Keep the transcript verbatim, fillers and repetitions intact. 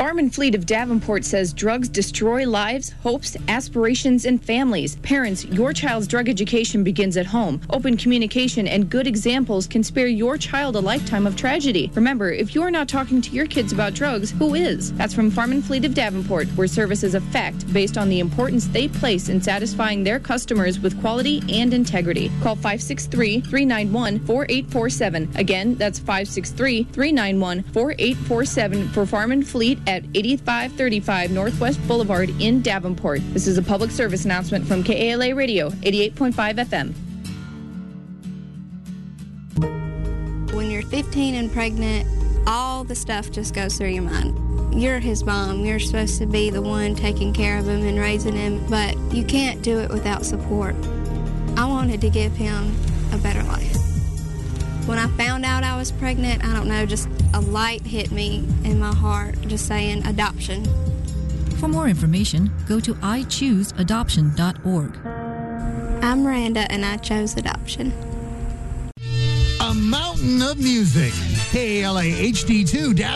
Farm and Fleet of Davenport says drugs destroy lives, hopes, aspirations, and families. Parents, your child's drug education begins at home. Open communication and good examples can spare your child a lifetime of tragedy. Remember, if you're not talking to your kids about drugs, who is? That's from Farm and Fleet of Davenport, where service is a fact based on the importance they place in satisfying their customers with quality and integrity. Call five six three, three nine one, four eight four seven. Again, that's five six three, three nine one, four eight four seven for Farm and Fleet at eighty-five thirty-five Northwest Boulevard in Davenport. This is a public service announcement from K A L A Radio, eighty-eight point five F M. When you're fifteen and pregnant, all the stuff just goes through your mind. You're his mom. You're supposed to be the one taking care of him and raising him, but you can't do it without support. I wanted to give him a better life. When I found out I was pregnant, I don't know, just a light hit me in my heart, just saying adoption. For more information, go to i choose adoption dot org. I'm Miranda, and I chose adoption. A mountain of music. K A L A H D two